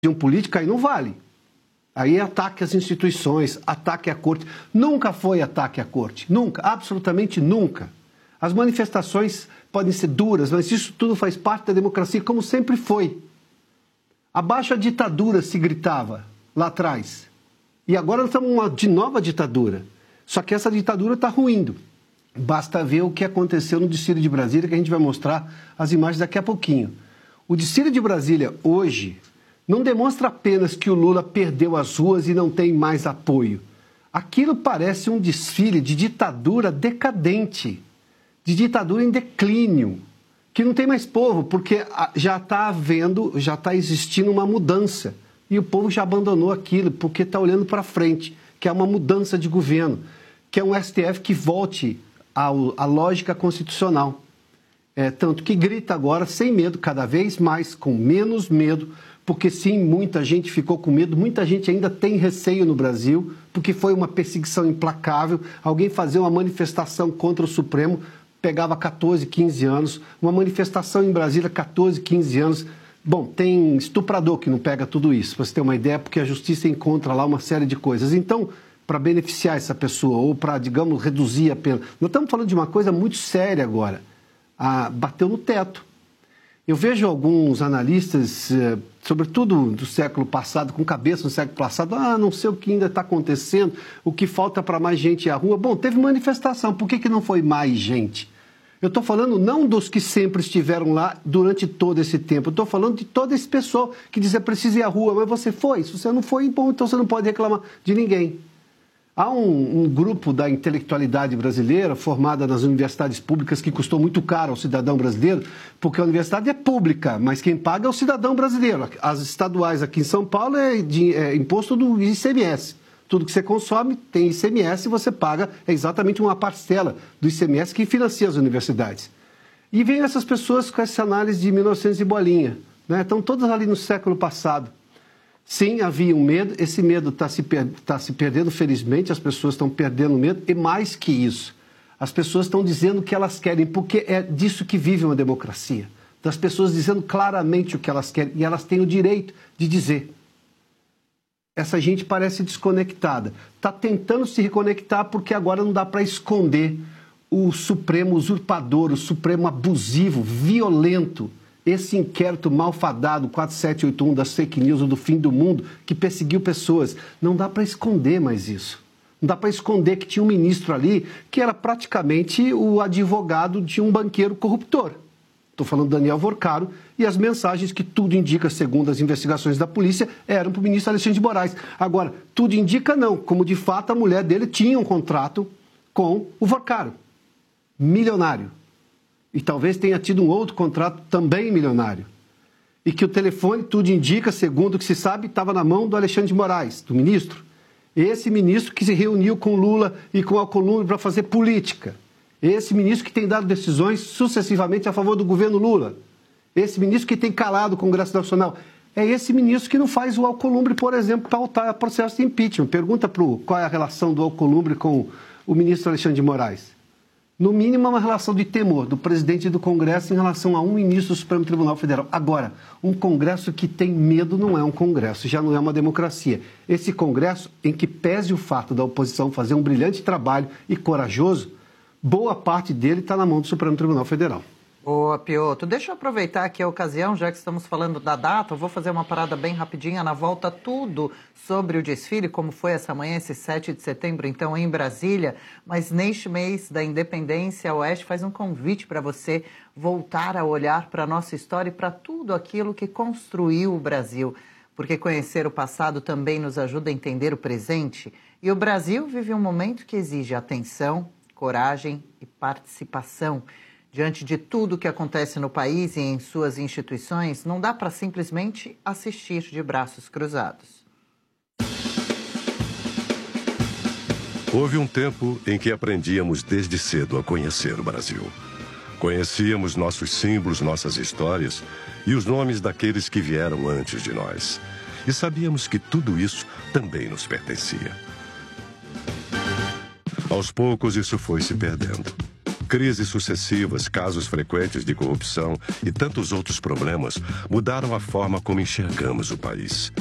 política, aí não vale. Aí é ataque às instituições, ataque à corte. Nunca foi ataque à corte, nunca, absolutamente nunca. As manifestações podem ser duras, mas isso tudo faz parte da democracia, como sempre foi. Abaixo a ditadura se gritava lá atrás. E agora nós estamos de nova ditadura. Só que essa ditadura está ruindo. Basta ver o que aconteceu no desfile de Brasília, que a gente vai mostrar as imagens daqui a pouquinho. O desfile de Brasília hoje não demonstra apenas que o Lula perdeu as ruas e não tem mais apoio. Aquilo parece um desfile de ditadura decadente, de ditadura em declínio, que não tem mais povo, porque já está existindo uma mudança. E o povo já abandonou aquilo, porque está olhando para frente, que é uma mudança de governo, que é um STF que volte à lógica constitucional. Tanto que grita agora sem medo, cada vez mais, com menos medo, porque sim, muita gente ficou com medo, muita gente ainda tem receio no Brasil, porque foi uma perseguição implacável. Alguém fazer uma manifestação contra o Supremo pegava 14, 15 anos, uma manifestação em Brasília, 14, 15 anos. Bom, tem estuprador que não pega tudo isso, para você ter uma ideia, porque a justiça encontra lá uma série de coisas. Então, para beneficiar essa pessoa ou para, digamos, reduzir a pena, nós estamos falando de uma coisa muito séria agora. Bateu no teto. Eu vejo alguns analistas, sobretudo do século passado, com cabeça no século passado, não sei o que ainda está acontecendo, o que falta para mais gente ir à rua. Bom, teve manifestação, por que não foi mais gente? Eu estou falando não dos que sempre estiveram lá durante todo esse tempo, eu estou falando de todo esse pessoal que diz precisa ir à rua, mas você foi? Se você não foi, bom, então você não pode reclamar de ninguém. Há um grupo da intelectualidade brasileira, formada nas universidades públicas, que custou muito caro ao cidadão brasileiro, porque a universidade é pública, mas quem paga é o cidadão brasileiro. As estaduais aqui em São Paulo é imposto do ICMS. Tudo que você consome tem ICMS e você paga exatamente uma parcela do ICMS que financia as universidades. E vem essas pessoas com essa análise de 1900 e bolinha, né? Estão todas ali no século passado. Sim, havia um medo, esse medo está se perdendo, felizmente, as pessoas estão perdendo medo, e mais que isso, as pessoas estão dizendo o que elas querem, porque é disso que vive uma democracia, das pessoas dizendo claramente o que elas querem, e elas têm o direito de dizer. Essa gente parece desconectada, está tentando se reconectar porque agora não dá para esconder o Supremo usurpador, o Supremo abusivo, violento, esse inquérito malfadado, 4781 das fake news do fim do mundo, que perseguiu pessoas. Não dá para esconder mais isso. Não dá para esconder que tinha um ministro ali que era praticamente o advogado de um banqueiro corruptor. Estou falando do Daniel Vorcaro, e as mensagens que tudo indica, segundo as investigações da polícia, eram para o ministro Alexandre de Moraes. Agora, tudo indica não, como de fato a mulher dele tinha um contrato com o Vorcaro, milionário. E talvez tenha tido um outro contrato também milionário. E que o telefone, tudo indica, segundo o que se sabe, estava na mão do Alexandre de Moraes, do ministro. Esse ministro que se reuniu com Lula e com Alcolumbre para fazer política. Esse ministro que tem dado decisões sucessivamente a favor do governo Lula. Esse ministro que tem calado o Congresso Nacional. É esse ministro que não faz o Alcolumbre, por exemplo, pautar processo de impeachment. Pergunta qual é a relação do Alcolumbre com o ministro Alexandre de Moraes. No mínimo, é uma relação de temor do presidente do Congresso em relação a um ministro do Supremo Tribunal Federal. Agora, um Congresso que tem medo não é um Congresso, já não é uma democracia. Esse Congresso, em que pese o fato da oposição fazer um brilhante trabalho e corajoso, boa parte dele está na mão do Supremo Tribunal Federal. Ô, Piotr, deixa eu aproveitar aqui a ocasião, já que estamos falando da data, eu vou fazer uma parada bem rapidinha, na volta tudo sobre o desfile, como foi essa manhã, esse 7 de setembro, então, em Brasília. Mas neste mês da Independência, a Oeste faz um convite para você voltar a olhar para a nossa história e para tudo aquilo que construiu o Brasil. Porque conhecer o passado também nos ajuda a entender o presente. E o Brasil vive um momento que exige atenção, coragem e participação. Diante de tudo que acontece no país e em suas instituições, não dá para simplesmente assistir de braços cruzados. Houve um tempo em que aprendíamos desde cedo a conhecer o Brasil. Conhecíamos nossos símbolos, nossas histórias e os nomes daqueles que vieram antes de nós. E sabíamos que tudo isso também nos pertencia. Aos poucos, isso foi se perdendo. Crises sucessivas, casos frequentes de corrupção e tantos outros problemas mudaram a forma como enxergamos o país.